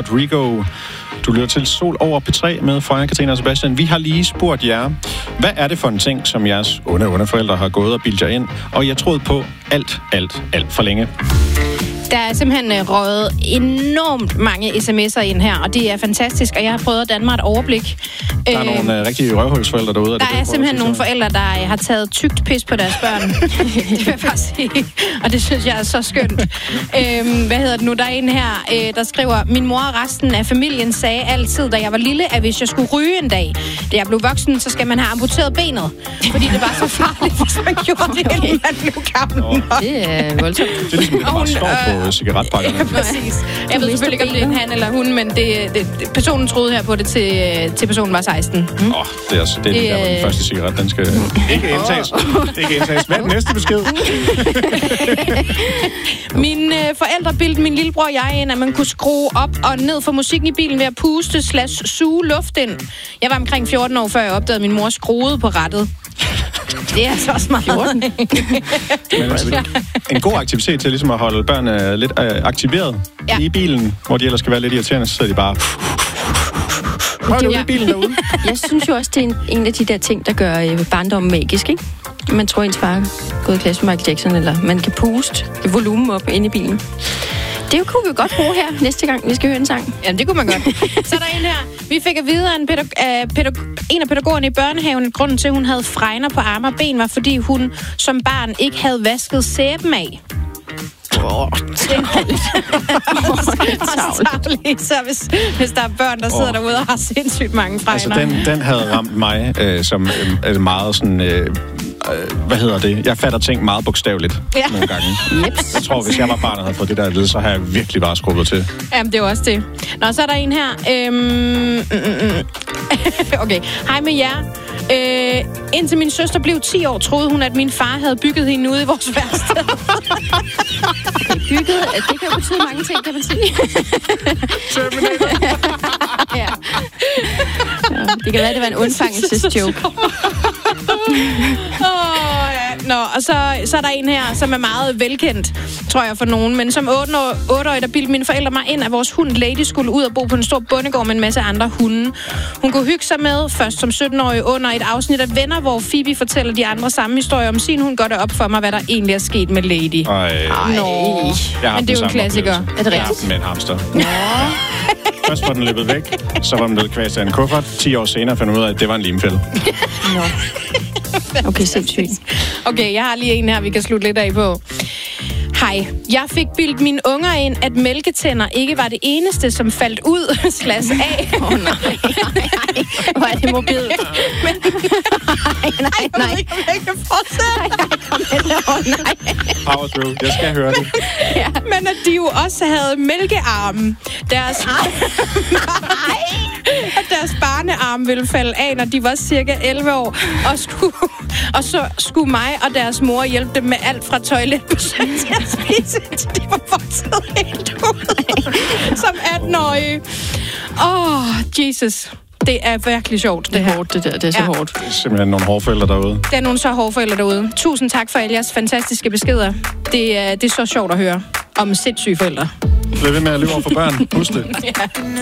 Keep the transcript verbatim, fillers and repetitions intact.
Rodrigo. Du lytter til Sol over P tre med Freja, Katrine og Sebastian. Vi har lige spurgt jer, hvad er det for en ting, som jeres onde, onde forældre har gået og bildt jer ind? Og jeg troede på alt, alt, alt for længe. Der er simpelthen røget enormt mange sms'er ind her, og det er fantastisk, og jeg har prøvet at danne mig et overblik. Der er øh, nogle uh, rigtige røvhulsforældre derude. Der er, er simpelthen nogle forældre, der har taget tykt pis på deres børn. Det vil jeg bare sige. Og det synes jeg er så skønt. øhm, hvad hedder det nu? Der er en her, øh, der skriver, min mor og resten af familien sagde altid, da jeg var lille, at hvis jeg skulle ryge en dag, da jeg blev voksen, så skal man have amputeret benet. Fordi det var så farligt, hvis man gjorde det, inden man blev gammel. Oh. Det er voldsomt. Det er ligesom, der bare står på cigaretpakkerne. Ja, præcis. Jeg ved selvfølgelig ikke, om det er en han eller hun, men det, det, personen troede her på det, til, til personen var seksten. Åh, mm. oh, det er altså det, det, der var den første cigaret. Den skal ikke indtages. Ikke indtages. Hvad er den næste besked? Mine øh, forældre bildte min lillebror og jeg ind, at man kunne skrue op og ned for musikken i bilen ved at puste slash suge luft ind. Jeg var omkring fjorten år, før jeg opdagede, at min mor skruede på rattet. Det er altså også meget. fjorten Men altså, en god aktivitet til ligesom at holde børnene lidt øh, aktiveret ja. i bilen, hvor de ellers skal være lidt irriterende, så sidder de bare... Hør du i bilen derude? Jeg synes jo også, det er en, en af de der ting, der gør øh, barndommen magisk, ikke? Man tror, ens far er gået i klasse med Michael Jackson, eller man kan puste volumen op inde i bilen. Det kunne vi jo godt bruge her næste gang, vi skal høre en sang. Jamen, det kunne man godt. Så er der en her. Vi fik at vide, at en, pædag- øh, pædag- en af pædagogerne i børnehaven, at grunden til, at hun havde fregner på arme og ben, var, fordi hun som barn ikke havde vasket sæben af. Åh, oh, det er tavligt. Så hvis, hvis der er børn, der sidder oh. derude og har sindssygt mange fregner. Altså, den, den havde ramt mig øh, som øh, meget sådan... Øh, hvad hedder det? Jeg fatter ting meget bogstaveligt ja. nogle gange. Yep. Jeg tror, hvis jeg var barn og havde fået det der at vide, så har jeg virkelig bare skrubbet til. Jamen, det er også det. Nå, så er der en her. Øhm, mm, mm. Okay, hej med jer. Øh, indtil min søster blev ti år, troede hun, at min far havde bygget hende ude i vores værksted. Okay, bygget, det kan jo betyde mange ting, kan man sige. ja. Ja, det kan være, det var en undfangelsesjoke. Oh, ja. Nå, og så, så er der en her, som er meget velkendt, tror jeg, for nogen. Men som otteårig, der bildte mine forældre mig ind, at vores hund Lady skulle ud og bo på en stor bondegård med en masse andre hunde. Hun kunne hygge sig med, først som sytten-årig, under et afsnit af Venner, hvor Phoebe fortæller de andre samme historier om sin hund, går det op for mig, hvad der egentlig er sket med Lady. Ej. Nå, men det er jo en klassiker. Er det rigtigt? Med en hamster. Nå. Først var den løbet væk, så var den blevet kvæst af en kuffert. ti år senere fandt ud af, at det var en limfælde. Nå. Okay, sindssygt. Okay, jeg har lige en her, vi kan slutte lidt af på. Hej, jeg fik bildt mine unger ind, at mælketænder ikke var det eneste, som faldt ud slash af. Åh oh, nej, nej, nej. Hvor er det mobilt. Men... nej, nej, nej. Jeg ved ikke, om jeg kan fortsætte. Åh nej. Power through, jeg skal høre det. Ja. Men at de jo også havde mælkearmen. Deres... at deres barnearm ville falde af, når de var cirka elleve år. Og, skulle... og så skulle mig og deres mor hjælpe dem med alt fra toiletbesøg til at spise, til de var vokset helt ud. Som atten-årige. Åh, oh, Jesus. Det er virkelig sjovt, det, det er her. hårdt, det der. Det er så ja. hårdt. Det er simpelthen nogle hårde forældre derude. Det er nogle så hårde forældre derude. Tusind tak for alle jeres fantastiske beskeder. Det er, det er så sjovt at høre om sindssyge forældre. Bliv ved med at løbe over for børn. Husk det. Ja.